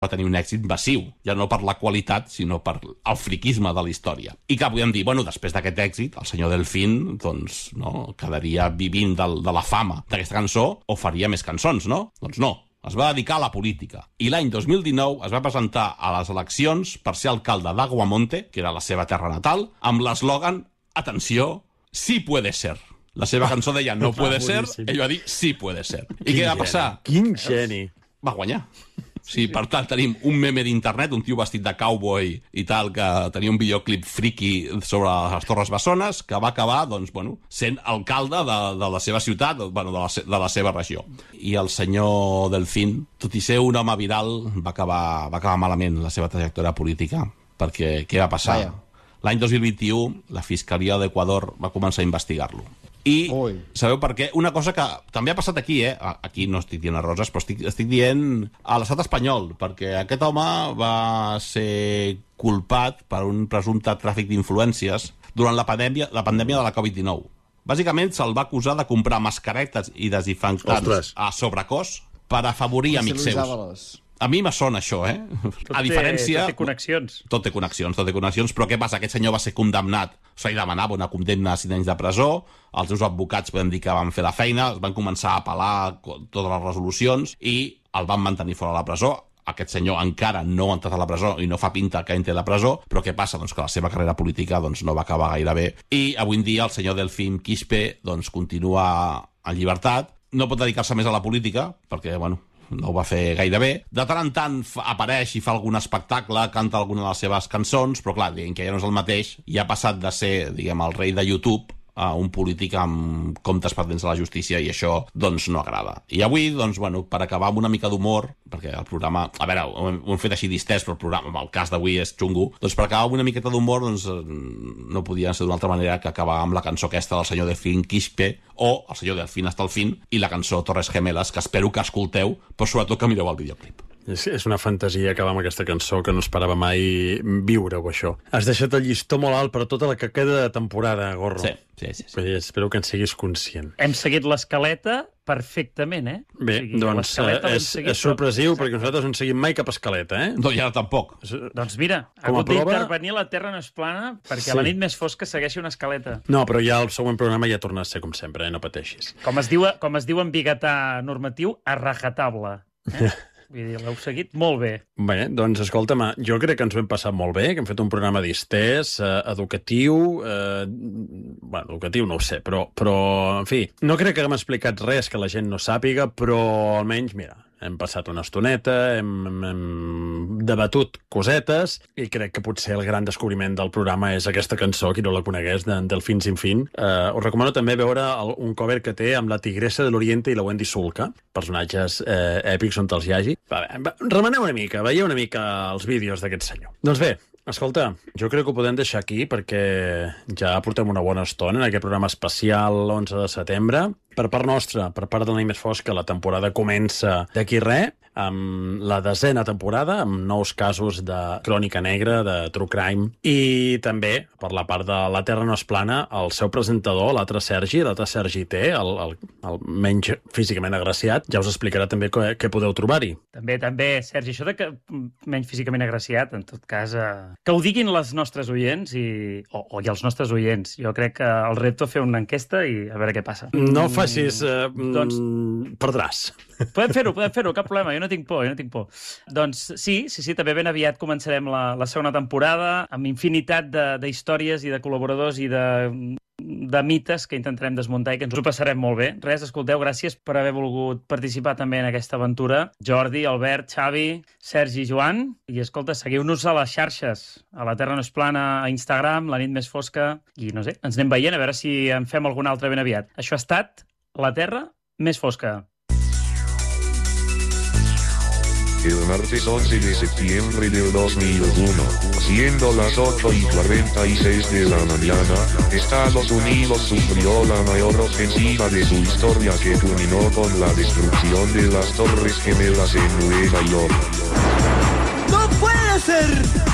va tenir un èxit massiu, ja no per la qualitat, sinó per el friquisme de la història. I que podem dir, bueno, després d'aquest èxit, el senyor Delfín, doncs, no, quedaria vivint de la fama d'aquesta cançó o faria més cançons, no? Doncs no, es va dedicar a la política. I l'any 2019 es va presentar a les eleccions per ser alcalde d'Aguamonte, que era la seva terra natal, amb l'eslògan, atenció, sí puede ser. La seva cançó deia no puede ser, ell va dir sí puede ser. I què va passar? Quin geni. Va guanyar. Sí, per tant, tenim un meme d'internet, un tio vestit de cowboy i tal, que tenia un videoclip friki sobre les Torres Bessones, que va acabar, doncs, bueno, sent alcalde de la seva ciutat, bueno, de la seva regió. I el senyor Delfín, tot i ser un home viral, va acabar malament la seva trajectòria política, perquè què va passar? L'any 2021, la Fiscalia d'Equador va començar a investigar-lo. I sabeu per què? Una cosa que també ha passat aquí, aquí no estic dient a Roses, però estic dient a l'estat espanyol, perquè aquest home va ser culpat per un presumpte tràfic d'influències durant la pandèmia de la Covid-19. Bàsicament se'l va acusar de comprar mascaretes i desinfectants a sobrecost per afavorir amics seus. A mi me sona això, A diferència... Tot té connexions. Tot té connexions, però què passa? Aquest senyor va ser condemnat, se li demanava una condemna a 5 anys de presó, els seus advocats podem dir que van fer la feina, es van començar a apel·lar totes les resolucions i el van mantenir fora de la presó. Aquest senyor encara no ha entrat a la presó i no fa pinta que entri a la presó, però què passa? Doncs que la seva carrera política no va acabar gaire bé. I avui en dia el senyor Delfín Quispe continua en llibertat, no pot dedicar-se més a la política, perquè, bueno, no ho va fer gaire bé. De tant en tant apareix i fa algun espectacle, canta alguna de les seves cançons, però clar, diguem que ja no és el mateix, i ha passat de ser, diguem, el rei de YouTube a un polític amb comptes pendents de la justícia, i això, doncs, no agrada. I avui, doncs, bueno, per acabar amb una mica d'humor, perquè el programa, a veure, ho hem fet així distès, però el programa, el cas d'avui és xungo, doncs per acabar amb una miqueta d'humor, doncs, no podia ser d'una altra manera que acabar amb la cançó aquesta del senyor Delfín Quispe, o el senyor Delfín hasta el fin, i la cançó Torres Gemelas, que espero que escolteu, però sobretot que mireu el videoclip. És una fantasia acabar amb aquesta cançó que no esperava mai viure-ho, això. Has deixat el llistó molt alt per tota la que queda de temporada, Gorro. Sí. Espero que en siguis conscient. Hem seguit l'escaleta perfectament, Bé, doncs és sorpresiu, perquè nosaltres no en seguim mai cap escaleta, No, i ara tampoc. Doncs mira, ha hagut d'intervenir La Terra no és plana perquè la nit més fosca segueixi una escaleta. No, però ja el següent programa ja torna a ser com sempre, no pateixis. Com es diu en biguetà normatiu, a rajatabla. Vull dir, l'heu seguit molt bé. Bé, doncs escolta'm, jo crec que ens ho hem passat molt bé, que hem fet un programa distès, educatiu, educatiu no ho sé, però, en fi, no crec que haguem explicat res que la gent no sàpiga, però almenys, mira, hem passat una estoneta, hem debatut cosetes, i crec que potser el gran descobriment del programa és aquesta cançó, qui no la conegués, del Fin sin fin. Us recomano també veure un cover que té amb la Tigressa de l'Oriente i la Wendy Sulca, personatges èpics on te'ls hi hagi. Remeneu una mica, veieu una mica els vídeos d'aquest senyor. Doncs bé, escolta, jo crec que ho podem deixar aquí perquè ja portem una bona estona en aquest programa especial l'11 de setembre. Per part nostra, per part de la Nit Més Fosca, la temporada comença d'aquí res, amb la 10ª temporada, amb nous casos de crònica negra, de true crime, i també, per la part de La Terra no és plana, el seu presentador, l'altre Sergi T, el menys físicament agraciat, ja us explicarà també què podeu trobar-hi. També, Sergi, això de que menys físicament agraciat, en tot cas, que ho diguin les nostres oients i els nostres oients. Jo crec que el repto fer una enquesta i a veure què passa. No facis... perdràs. Podem fer-ho, cap problema, jo no tinc por. Doncs sí, també ben aviat començarem la segona temporada amb infinitat d'històries i de col·laboradors i de mites que intentarem desmuntar i que ens ho passarem molt bé. Res, escolteu, gràcies per haver volgut participar també en aquesta aventura. Jordi, Albert, Xavi, Sergi, Joan. I escolta, seguiu-nos a les xarxes. A La Terra no és plana, a Instagram, La Nit Més Fosca. I no sé, ens anem veient, a veure si en fem alguna altra ben aviat. Això ha estat La Terra Més Fosca. El martes 11 de septiembre del 2001, siendo las 8:46 de la mañana, Estados Unidos sufrió la mayor ofensiva de su historia que culminó con la destrucción de las Torres Gemelas en Nueva York. ¡No puede ser!